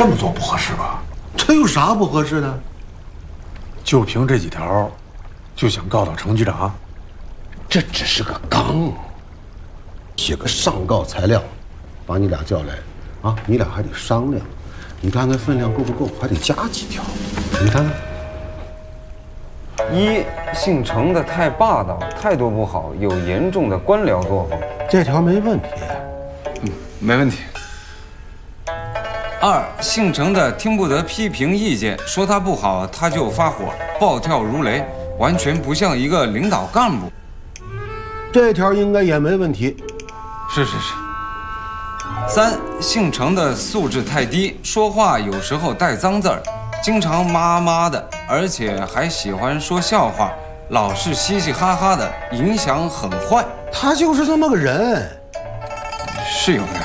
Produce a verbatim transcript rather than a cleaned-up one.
这么做不合适吧？ 这有啥不合适的？ 就凭这几条，就想告到程局长？ 这只是个纲，写个上告材料，把你俩叫来，啊，你俩还得商量，你看看分量够不够，还得加几条，你看看。 一，姓程的太霸道，态度不好，有严重的官僚作风。 这条没问题。 嗯，没问题。 二，姓程的听不得批评意见，说他不好他就发火，暴跳如雷，完全不像一个领导干部。 这条应该也没问题。 是是是。三，姓程的素质太低，说话有时候带脏字儿，经常妈妈的，而且还喜欢说笑话，老是嘻嘻哈哈的，影响很坏。 他就是这么个人。 是有点。